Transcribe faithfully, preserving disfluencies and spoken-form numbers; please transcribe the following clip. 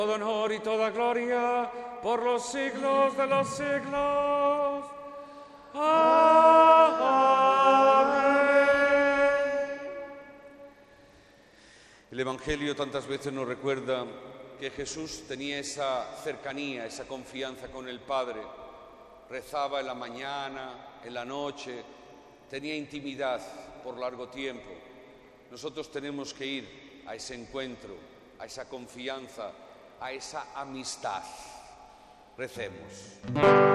Todo honor y toda gloria por los siglos de los siglos. Amén. El Evangelio tantas veces nos recuerda que Jesús tenía esa cercanía, esa confianza con el Padre. Rezaba en la mañana, en la noche, tenía intimidad por largo tiempo. Nosotros tenemos que ir a ese encuentro, a esa confianza, a esa amistad. Recemos.